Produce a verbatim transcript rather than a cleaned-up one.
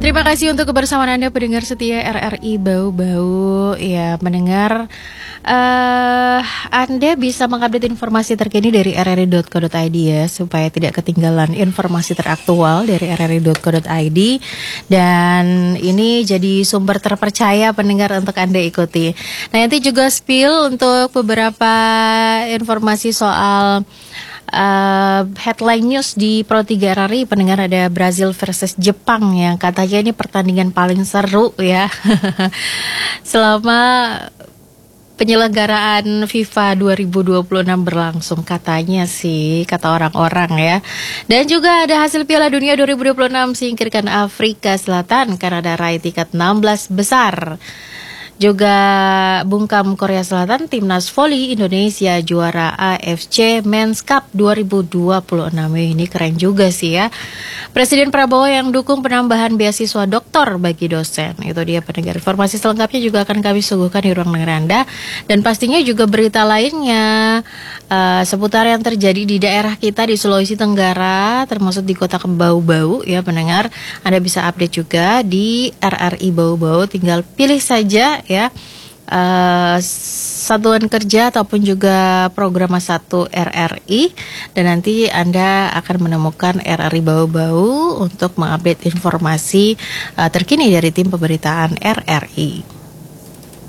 Terima kasih untuk kebersamaan Anda pendengar setia R R I Bau-Bau. Ya, mendengar uh, Anda bisa mengupdate informasi terkini dari r r i dot co dot i d ya, supaya tidak ketinggalan informasi teraktual dari r r i dot co dot i d. Dan ini jadi sumber terpercaya pendengar untuk Anda ikuti. Nah, nanti juga spill untuk beberapa informasi soal Uh, headline news di Pro tiga R R I. Pendengar, ada Brazil versus Jepang yang katanya ini pertandingan paling seru ya selama penyelenggaraan FIFA dua ribu dua puluh enam berlangsung, katanya sih, kata orang-orang ya. Dan juga ada hasil Piala Dunia dua ribu dua puluh enam, singkirkan Afrika Selatan karena ada raih tiket enam belas besar. Juga bungkam Korea Selatan, timnas voli Indonesia juara A F C Men's Cup dua ribu dua puluh enam. Ini keren juga sih ya. Presiden Prabowo yang dukung penambahan beasiswa doktor bagi dosen. Itu dia pendengar. Informasi selengkapnya juga akan kami suguhkan di ruang dengar Anda. Dan pastinya juga berita lainnya uh, seputar yang terjadi di daerah kita di Sulawesi Tenggara, termasuk di kota Bau-Bau ya pendengar. Anda bisa update juga di R R I Bau-Bau. Tinggal pilih saja ya uh, satuan kerja ataupun juga program satu R R I, dan nanti Anda akan menemukan R R I Bau-Bau untuk mengupdate informasi uh, terkini dari tim pemberitaan R R I.